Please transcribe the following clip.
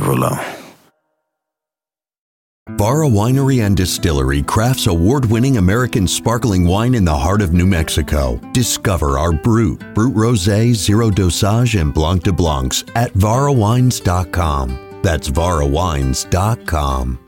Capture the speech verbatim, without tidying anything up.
Volo. Barra Winery and Distillery crafts award-winning American sparkling wine in the heart of New Mexico. Discover our Brut, Brut Rosé, Zero Dosage, and Blanc de Blancs at vara wines dot com. That's vara wines dot com.